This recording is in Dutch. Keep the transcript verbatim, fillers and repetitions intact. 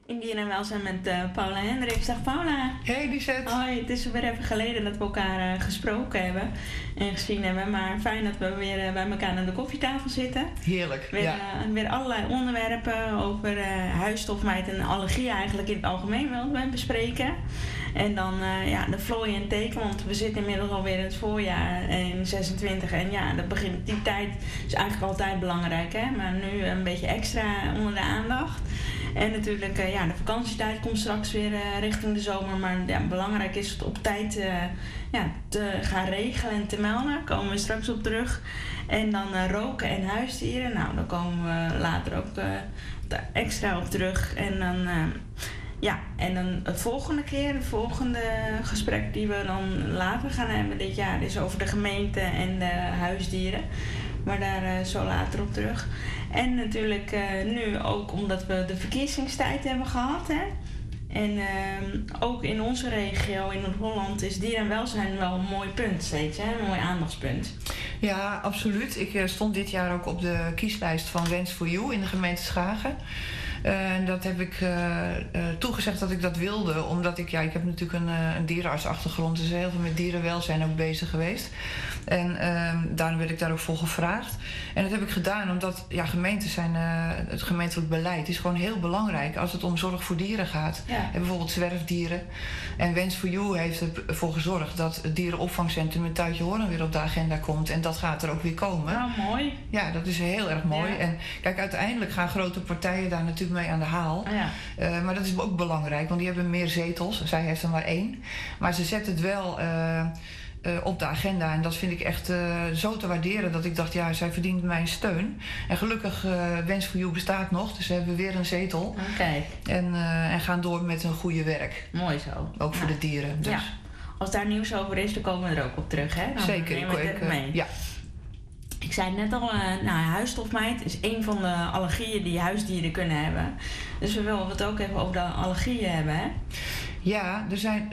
In Dieren en Welzijn met uh, Paula Hendricks. Dag Paula. Hey Lisette. Hoi, het is weer even geleden dat we elkaar uh, gesproken hebben en gezien hebben. Maar fijn dat we weer uh, bij elkaar aan de koffietafel zitten. Heerlijk, weer, ja. Uh, weer allerlei onderwerpen over uh, huisstofmijt en allergie eigenlijk in het algemeen willen we bespreken. En dan uh, ja, de vlooien en teken, want we zitten inmiddels alweer in het voorjaar in zesentwintig. En ja, dat begint, die tijd is eigenlijk altijd belangrijk, hè? Maar nu een beetje extra onder de aandacht. En natuurlijk, uh, ja, de vakantietijd komt straks weer uh, richting de zomer. Maar ja, belangrijk is het op tijd uh, ja, te gaan regelen en te melden. Daar komen we straks op terug. En dan uh, roken en huisdieren. Nou, daar komen we later ook uh, extra op terug. En dan... Uh, Ja, en dan de volgende keer, het volgende gesprek die we dan later gaan hebben dit jaar is over de gemeente en de huisdieren. Maar daar uh, zo later op terug. En natuurlijk uh, nu ook omdat we de verkiezingstijd hebben gehad. Hè? En uh, ook in onze regio, in Noord-Holland, is dier en welzijn wel een mooi punt steeds. Hè? Een mooi aandachtspunt. Ja, absoluut. Ik uh, stond dit jaar ook op de kieslijst van Wens voor You in de gemeente Schagen. En uh, dat heb ik uh, uh, toegezegd dat ik dat wilde, omdat ik, ja, ik heb natuurlijk een, uh, een dierenartsachtergrond, dus heel veel met dierenwelzijn ook bezig geweest. En uh, daarom werd ik daar ook voor gevraagd. En dat heb ik gedaan omdat, ja, gemeenten zijn, uh, het gemeentelijk beleid is gewoon heel belangrijk als het om zorg voor dieren gaat. Ja. En bijvoorbeeld zwerfdieren. En Wens voor You heeft ervoor gezorgd dat het dierenopvangcentrum in Tuitjehoorn weer op de agenda komt. En dat gaat er ook weer komen. Nou, mooi. Ja, dat is heel erg mooi. Ja. En kijk, uiteindelijk gaan grote partijen daar natuurlijk mee aan de haal. Oh ja. Uh, maar dat is ook belangrijk, want die hebben meer zetels. Zij heeft er maar één. Maar ze zet het wel uh, uh, op de agenda. En dat vind ik echt uh, zo te waarderen dat ik dacht, ja, zij verdient mijn steun. En gelukkig, uh, Wens voor You bestaat nog. Dus we hebben weer een zetel. Okay. En, uh, en gaan door met een goede werk. Mooi zo. Ook voor ja. de dieren. Dus. Ja. Als daar nieuws over is, dan komen we er ook op terug, hè? Dan Zeker. nemen we Ik, het ik, mee. Ja. Ik zei het net al, uh, nou, huisstofmijt is een van de allergieën die huisdieren kunnen hebben. Dus we willen het ook even over de allergieën hebben, hè? Ja, er zijn